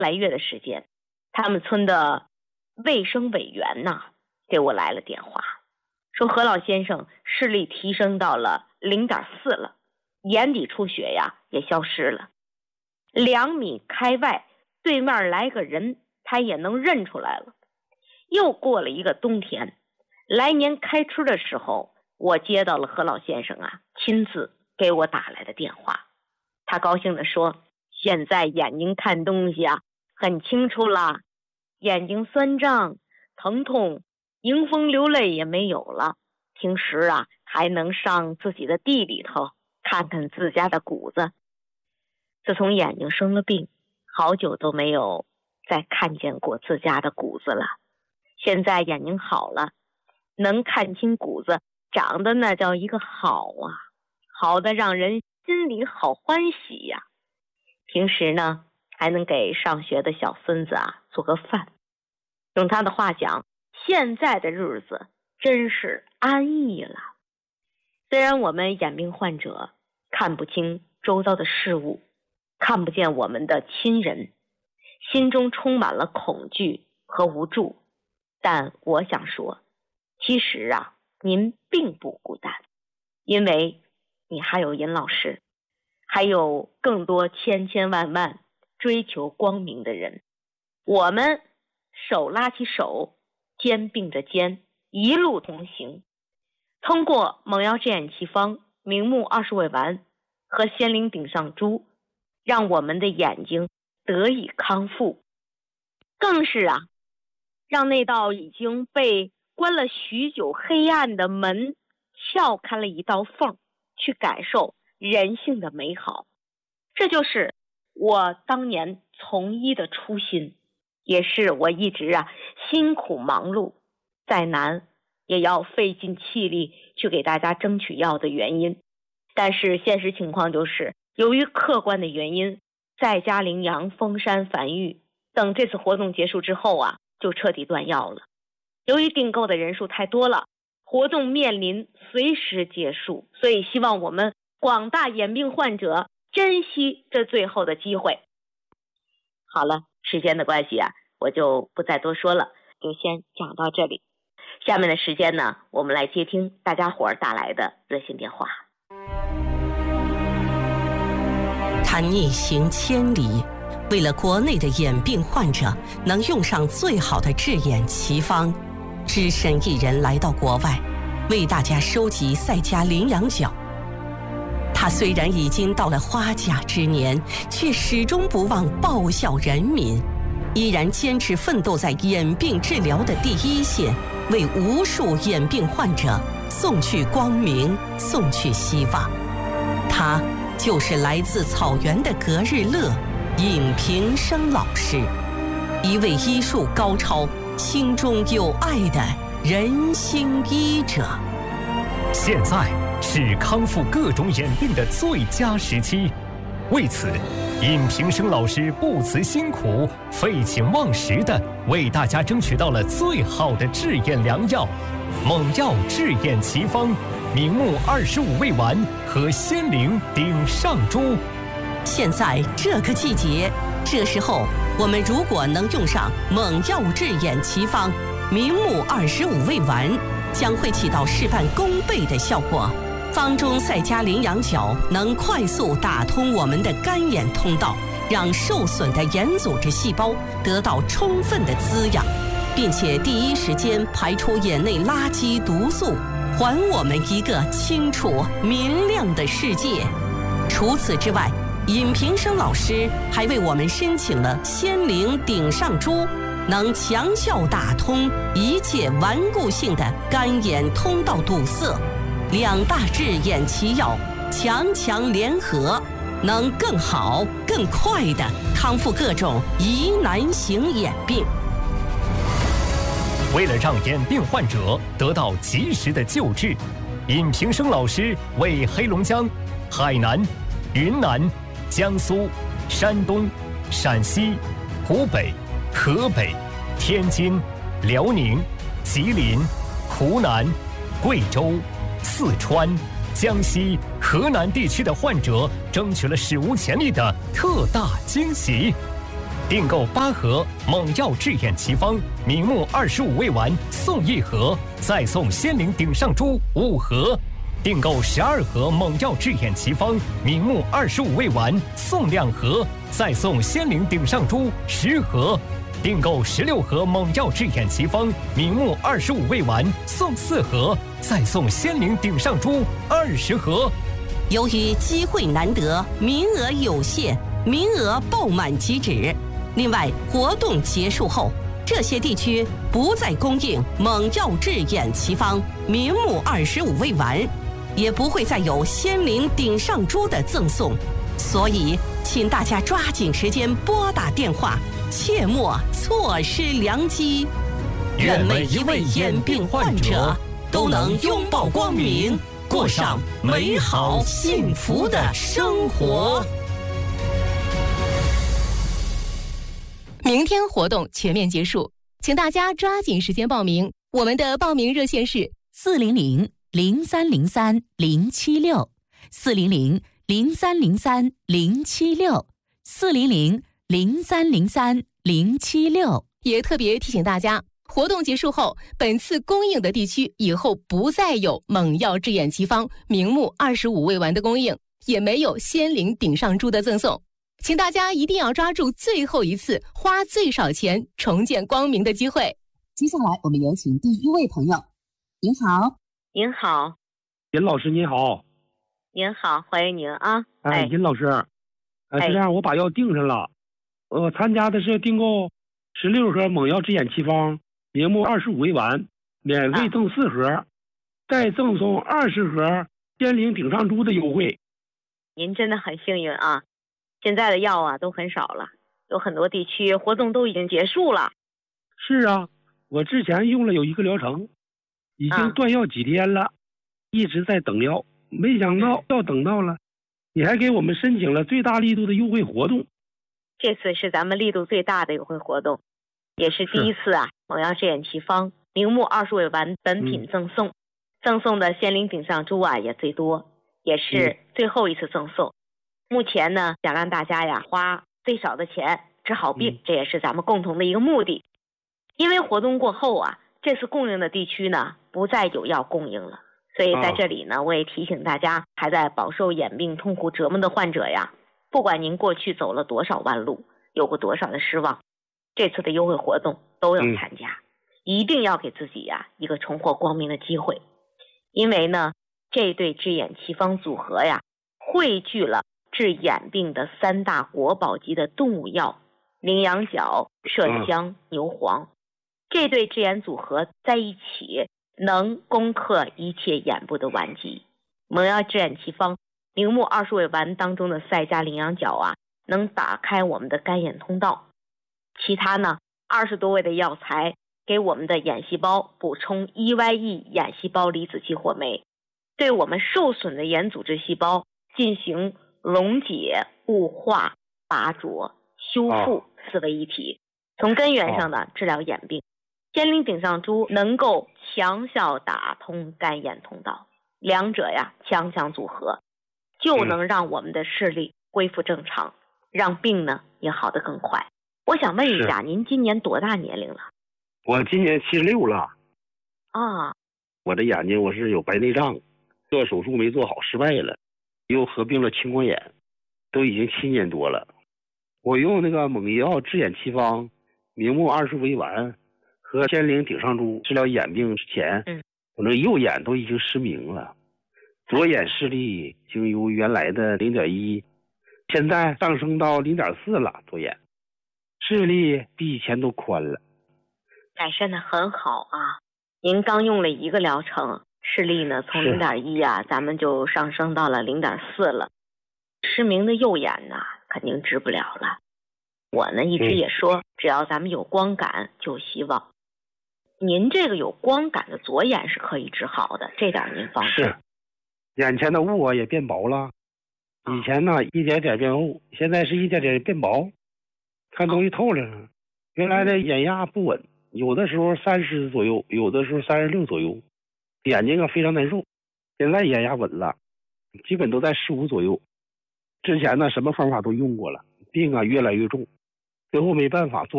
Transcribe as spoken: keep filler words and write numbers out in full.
来月的时间，他们村的卫生委员呐给我来了电话，说何老先生视力提升到了 零点四 了，眼底出血呀也消失了，两米开外对面来个人他也能认出来了。又过了一个冬天，来年开春的时候，我接到了何老先生啊亲自给我打来的电话。他高兴地说，现在眼睛看东西啊很清楚了，眼睛酸胀疼痛迎风流泪也没有了，平时啊还能上自己的地里头看看自家的谷子。自从眼睛生了病，好久都没有再看见过自家的谷子了，现在眼睛好了，能看清谷子，长得那叫一个好啊，好的让人心里好欢喜呀。平时呢还能给上学的小孙子啊做个饭。用他的话讲，现在的日子真是安逸了。虽然我们眼病患者看不清周遭的事物，看不见我们的亲人，心中充满了恐惧和无助，但我想说，其实啊您并不孤单，因为你还有尹老师，还有更多千千万万追求光明的人。我们手拉起手，肩并着肩，一路同行。通过猛药治眼奇方、明目二十味丸和仙灵顶上珠，让我们的眼睛得以康复，更是啊让那道已经被关了许久黑暗的门撬开了一道缝，去感受人性的美好。这就是我当年从医的初心，也是我一直啊辛苦忙碌，再难也要费尽气力去给大家争取药的原因。但是现实情况就是，由于客观的原因，在家羚羊、封山、繁育等这次活动结束之后啊，就彻底断药了。由于订购的人数太多了，活动面临随时结束，所以希望我们广大眼病患者珍惜这最后的机会。好了，时间的关系啊，我就不再多说了，就先讲到这里。下面的时间呢，我们来接听大家伙儿打来的热线电话。 他逆行千里，为了国内的眼病患者能用上最好的治眼奇方，只身一人来到国外，为大家收集赛迦羚羊角。他虽然已经到了花甲之年，却始终不忘报效人民，依然坚持奋斗在眼病治疗的第一线，为无数眼病患者送去光明，送去希望。他就是来自草原的格日乐尹平生老师，一位医术高超、心中有爱的人心医者。 现在是康复各种眼病的最佳时期，为此，尹平生老师不辞辛苦、废寝忘食地为大家争取到了最好的治眼良药——猛药治眼奇方、明目二十五味丸和仙灵顶上珠。 现在这个季节，这时候我们如果能用上猛药治眼奇方、明目二十五味丸，将会起到事半功倍的效果。方中赛迦羚羊角能快速打通我们的干眼通道，让受损的眼组织细胞得到充分的滋养，并且第一时间排出眼内垃圾毒素，还我们一个清楚明亮的世界。除此之外，尹平生老师还为我们申请了仙灵顶上珠，能强效打通一切顽固性的干眼通道堵塞。两大治眼奇药强强联合，能更好更快地康复各种疑难型眼病。 为了让眼病患者得到及时的救治，尹平生老师为黑龙江、海南、云南、江苏、山东、陕西、湖北、河北、天津、辽宁、吉林、湖南、贵州、四川、江西、河南地区的患者争取了史无前例的特大惊喜。 订购八盒猛药治眼奇方明目二十五味丸送一盒，再送仙灵顶上珠五盒。订购十二盒猛药治眼奇方明目二十五味丸送两盒，再送仙灵顶上珠十盒。订购十六盒猛药治眼奇方明目二十五味丸送四盒，再送仙灵顶上珠二十盒。 由于机会难得，名额有限，名额爆满即止。另外，活动结束后，这些地区不再供应猛药治眼奇方明目二十五味丸，也不会再有仙灵顶上珠的赠送，所以请大家抓紧时间拨打电话，切莫错失良机。愿每一位眼病患者都能拥抱光明，过上美好幸福的生活。 明天活动全面结束，请大家抓紧时间报名。我们的报名热线是四零零零三零三零七六，四零零零三零三零七六，四零零零三零三零七六。 也特别提醒大家，活动结束后，本次供应的地区以后不再有猛药治眼奇方明目二十五味丸的供应，也没有仙灵顶上珠的赠送。请大家一定要抓住最后一次花最少钱重见光明的机会。 接下来我们有请第一位朋友。您好。 您好。 尹老师您好。 您好，欢迎您啊。 哎，尹老师，呃，是这样，我把药订上了，我参加的是订购十六盒猛药治眼奇方明目二十五味丸，免费赠四盒，啊、再赠送二十盒仙灵顶上珠的优惠。 您真的很幸运啊！现在的药啊都很少了，有很多地区活动都已经结束了。 是啊，我之前用了有一个疗程，已经断药几天了，啊、一直在等药，没想到要等到了，你还给我们申请了最大力度的优惠活动。 这次是咱们力度最大的优惠活动，也是第一次啊！猛药治眼奇方明目二十味丸本品赠送，嗯、赠送的仙灵顶上珠啊也最多，也是最后一次赠送。嗯、目前呢，想让大家呀花最少的钱治好病，嗯、这也是咱们共同的一个目的。因为活动过后啊，这次供应的地区呢不再有药供应了，所以在这里呢，我也提醒大家，还在饱受眼病痛苦折磨的患者呀，不管您过去走了多少弯路，有过多少的失望，这次的优惠活动都要参加，嗯、一定要给自己呀一个重获光明的机会。因为呢，这对治眼奇方组合呀，汇聚了治眼病的三大国宝级的动物药羚羊角、麝香、牛黄。这对治眼组合在一起，能攻克一切眼部的顽疾。猛药治眼奇方明目二十味丸当中的赛迦羚羊角啊，能打开我们的干眼通道。其他呢，二十多味的药材给我们的眼细胞补充 E Y E 眼细胞离子激活酶，对我们受损的眼组织细胞进行溶解、雾化、拔灼、修复四位一体，从根源上的治疗眼病。仙灵顶上珠能够强效打通干眼通道，两者呀强强组合，就能让我们的视力恢复正常，让病呢也好得更快。我想问一下，您今年多大年龄了？ 我今年七十六了。 啊， 我的眼睛我是有白内障，做手术没做好，失败了，又合并了青光眼，都已经七年多了。我用那个猛药治眼奇方明目二十味丸和仙灵顶上珠治疗眼病之前，嗯、我那右眼都已经失明了，左眼视力已经由原来的 零点一， 现在上升到 零点四 了，左眼视力比以前都宽了， 改善的很好啊！您刚用了一个疗程，视力呢从 零点一 啊，咱们就上升到了 零点四 了。失明的右眼呢，肯定治不了了。我呢一直也说，嗯、只要咱们有光感，就有希望。您这个有光感的左眼是可以治好的，这点您放心。 是，眼前的雾啊也变薄了，以前呢一点点变厚，现在是一点点变薄，看东西透了。原来的眼压不稳，有的时候三十左右，有的时候三十六左右，眼睛啊非常难受。现在眼压稳了，基本都在十五左右。之前呢什么方法都用过了，病啊越来越重， 最后没办法做